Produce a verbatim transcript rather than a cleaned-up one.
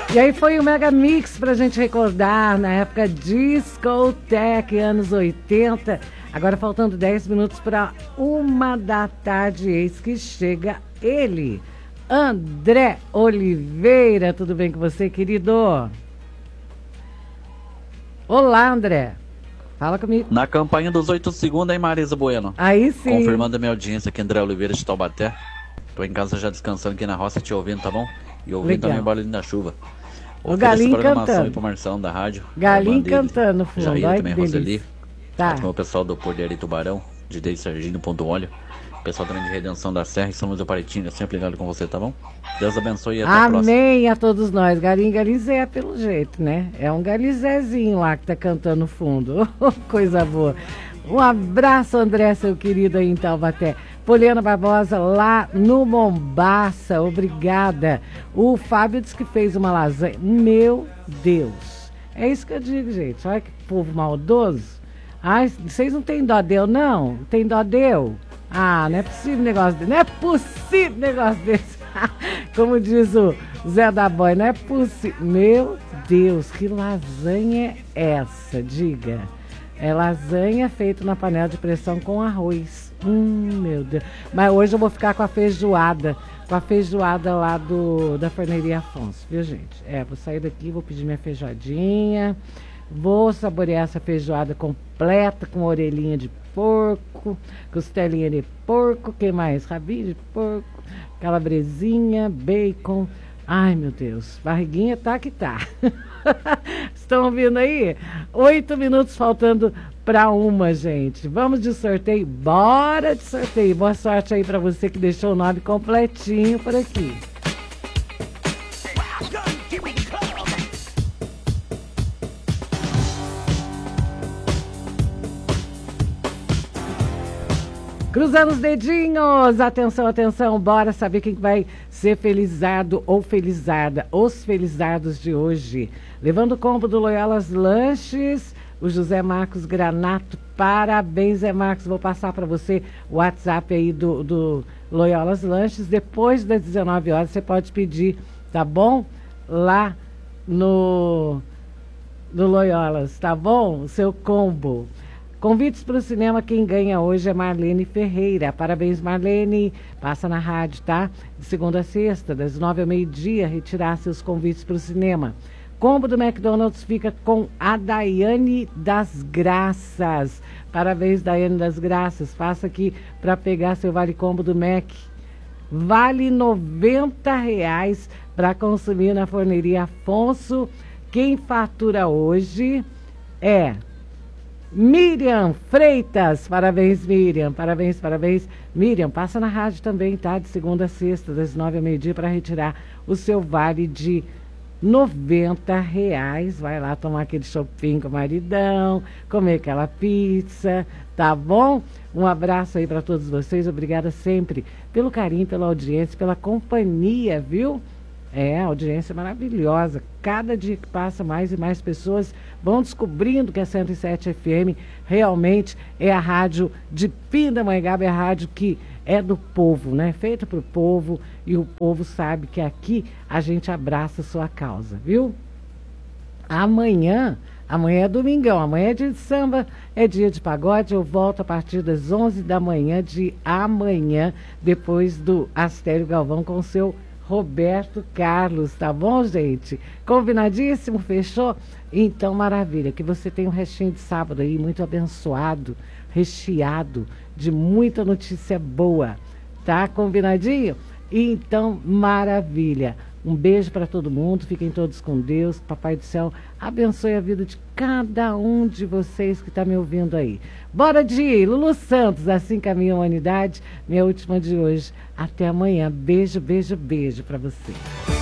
E aí foi o Mega Mix pra gente recordar na época discoteca, anos oitenta. Agora faltando dez minutos para uma da tarde, eis que chega ele, André Oliveira. Tudo bem com você, querido? Olá, André. Fala comigo. Na campanha dos oito segundos, hein, Marisa Bueno? Aí sim. Confirmando a minha audiência aqui, André Oliveira de Taubaté. Tô em casa já descansando aqui na roça, te ouvindo, tá bom? E ouvindo Legal. também o barulho da chuva. O galinho cantando. E pro Marcelão da rádio. Galinho cantando no fundo. Jair Ai, também, que Roseli. Tá. O pessoal do Poder e Tubarão, de Deise Serginho, Ponto Óleo. O pessoal também de Redenção da Serra e São Luís do Paritinga, sempre ligado com você, tá bom? Deus abençoe e até a próxima. Amém a todos nós. Galinho Galizé, pelo jeito, né? É um galizézinho lá que tá cantando no fundo. Coisa boa. Um abraço, André, seu querido aí em Taubaté. Poliana Barbosa, lá no Mombaça, obrigada. O Fábio disse que fez uma lasanha. Meu Deus. É isso que eu digo, gente. Olha que povo maldoso. Ai, vocês não têm dó deu, não? Tem dó deu? Ah, não é possível negócio desse. Não é possível negócio desse. Como diz o Zé da Boy, não é possível. Meu Deus, que lasanha é essa? Diga. É lasanha feita na panela de pressão com arroz. Hum, meu Deus. Mas hoje eu vou ficar com a feijoada. Com a feijoada lá do, da Forneria Afonso, viu, gente? É, vou sair daqui, vou pedir minha feijoadinha. Vou saborear essa feijoada completa com orelhinha de porco, costelinha de porco, que mais? Rabinho de porco, calabresinha, bacon. Ai, meu Deus, barriguinha tá que tá. Estão ouvindo aí? Oito minutos faltando para uma, gente. Vamos de sorteio? Bora de sorteio. Boa sorte aí para você que deixou o nome completinho por aqui. Cruzando os dedinhos, atenção, atenção, bora saber quem vai ser felizardo ou felizarda, os felizardos de hoje. Levando o combo do Loyolas Lanches, o José Marcos Granato, parabéns, Zé Marcos, vou passar para você o WhatsApp aí do, do Loyolas Lanches, depois das dezenove horas você pode pedir, tá bom? Lá no, no Loyolas, tá bom? O seu combo. Convites para o cinema, quem ganha hoje é Marlene Ferreira. Parabéns, Marlene. Passa na rádio, tá? De segunda a sexta, das nove ao meio-dia, retirar seus convites para o cinema. Combo do McDonald's fica com a Daiane das Graças. Parabéns, Daiane das Graças. Passa aqui para pegar seu Vale Combo do Mac. Vale noventa reais para consumir na Forneria Afonso. Quem fatura hoje é Miriam Freitas. Parabéns, Miriam. Parabéns, parabéns. Miriam, passa na rádio também, tá? De segunda a sexta, das nove ao meio-dia, para retirar o seu vale de noventa reais. Vai lá tomar aquele shopping com o maridão, comer aquela pizza, tá bom? Um abraço aí para todos vocês. Obrigada sempre pelo carinho, pela audiência, pela companhia, viu? É, a audiência é maravilhosa. Cada dia que passa, mais e mais pessoas vão descobrindo que a cento e sete F M realmente é a rádio de Pindamonhangaba, é a rádio que é do povo, né? Feita para o povo, e o povo sabe que aqui a gente abraça a sua causa, viu? Amanhã, amanhã é domingão, amanhã é dia de samba, é dia de pagode. Eu volto a partir das onze da manhã de amanhã, depois do Astério Galvão com o seu Roberto Carlos, tá bom, gente? Combinadíssimo, fechou? Então, maravilha, que você tenha um restinho de sábado aí muito abençoado, recheado de muita notícia boa, tá? Combinadinho? Então, maravilha. Um beijo para todo mundo, fiquem todos com Deus, Papai do Céu abençoe a vida de cada um de vocês que está me ouvindo aí. Bora de ir, Lulu Santos, assim caminha a humanidade, minha última de hoje. Até amanhã, beijo, beijo, beijo para você.